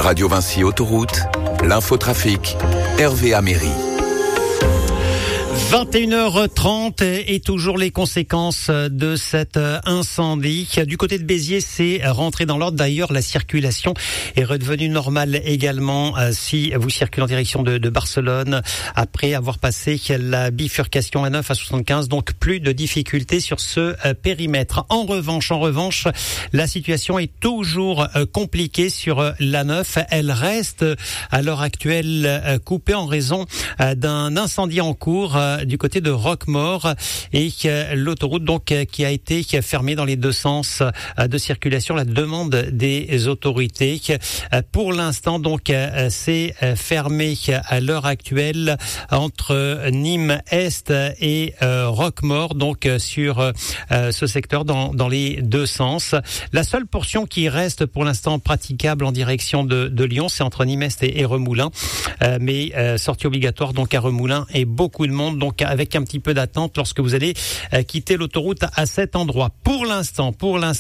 Radio Vinci Autoroute, l'infotrafic, Hervé Améry. 21h30 et toujours les conséquences de cet incendie. Du côté de Béziers, c'est rentré dans l'ordre. D'ailleurs, la circulation est redevenue normale également si vous circulez en direction de Barcelone après avoir passé la bifurcation A9 à 75. Donc, plus de difficultés sur ce périmètre. En revanche, la situation est toujours compliquée sur l'A9. Elle reste à l'heure actuelle coupée en raison d'un incendie en cours du côté de Roquemaure et l'autoroute donc qui a été fermée dans les deux sens de circulation. La demande des autorités pour l'instant donc c'est fermé à l'heure actuelle entre Nîmes Est et Roquemaure, donc sur ce secteur dans les deux sens. La seule portion qui reste pour l'instant praticable en direction de Lyon, c'est entre Nîmes Est et Remoulins, mais sortie obligatoire donc à Remoulins et beaucoup de monde, donc avec un petit peu d'attente lorsque vous allez quitter l'autoroute à cet endroit. Pour l'instant,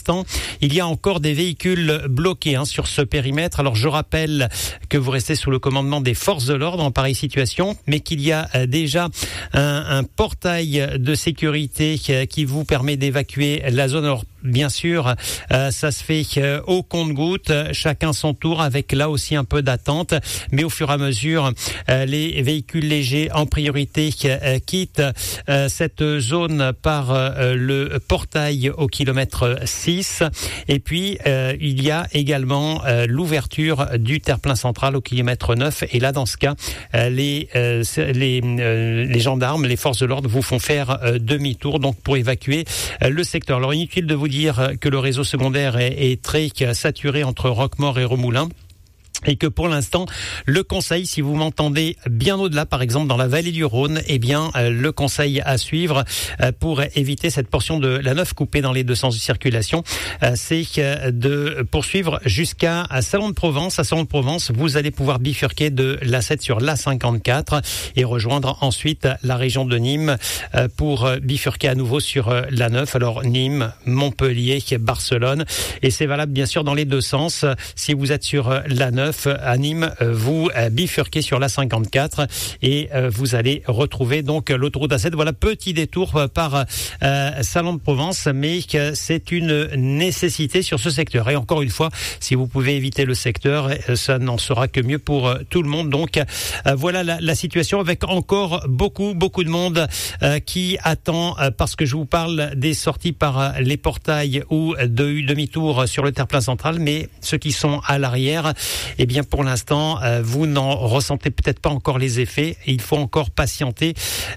il y a encore des véhicules bloqués sur ce périmètre. Alors je rappelle que vous restez sous le commandement des forces de l'ordre en pareille situation, mais qu'il y a déjà un portail de sécurité qui vous permet d'évacuer la zone. Alors bien sûr, ça se fait au compte-gouttes, chacun son tour, avec là aussi un peu d'attente, mais au fur et à mesure, les véhicules légers en priorité quittent cette zone par le portail au kilomètre 6. Et puis, il y a également l'ouverture du terre-plein central au kilomètre 9. Et là, dans ce cas, les gendarmes, les forces de l'ordre vous font faire demi-tour donc pour évacuer le secteur. Alors, inutile de vous dire que le réseau secondaire est très saturé entre Roquemaure et Remoulins. Et que pour l'instant, le conseil, si vous m'entendez bien au-delà, par exemple dans la vallée du Rhône, le conseil à suivre pour éviter cette portion de la 9 coupée dans les deux sens de circulation, c'est de poursuivre jusqu'à Salon de Provence. À Salon de Provence, vous allez pouvoir bifurquer de l'A7 sur l'A54 et rejoindre ensuite la région de Nîmes pour bifurquer à nouveau sur l'A9. Alors Nîmes, Montpellier, Barcelone, et c'est valable bien sûr dans les deux sens. Si vous êtes sur l'A9, à Nîmes, vous bifurquez sur la 54 et vous allez retrouver donc l'autoroute A7. Voilà, petit détour par Salon de Provence, mais c'est une nécessité sur ce secteur. Et encore une fois, si vous pouvez éviter le secteur, ça n'en sera que mieux pour tout le monde. Donc voilà la situation, avec encore beaucoup de monde qui attend, parce que je vous parle des sorties par les portails ou de demi-tour sur le terre-plein central, mais ceux qui sont à l'arrière, eh bien, pour l'instant, vous n'en ressentez peut-être pas encore les effets. Il faut encore patienter.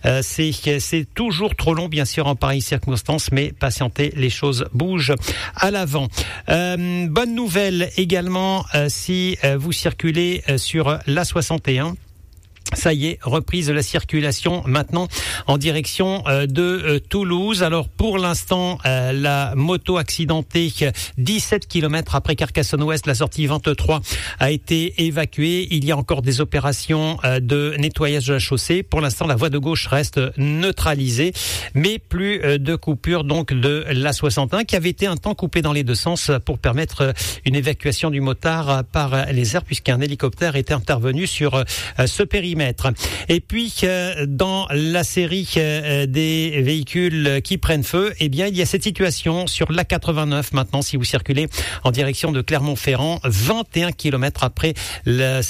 C'est toujours trop long, bien sûr, en pareille circonstance, mais patientez, les choses bougent à l'avant. Bonne nouvelle également, si vous circulez sur l'A61. Ça y est, reprise de la circulation maintenant en direction de Toulouse. Alors pour l'instant, la moto accidentée 17 km après Carcassonne-Ouest, la sortie 23, a été évacuée. Il y a encore des opérations de nettoyage de la chaussée. Pour l'instant, la voie de gauche reste neutralisée, mais plus de coupure donc de l'A61 qui avait été un temps coupée dans les deux sens pour permettre une évacuation du motard par les airs, puisqu'un hélicoptère était intervenu sur ce périmètre. Et puis, dans la série des véhicules qui prennent feu, eh bien, il y a cette situation sur l'A89 maintenant, si vous circulez en direction de Clermont-Ferrand, 21 km après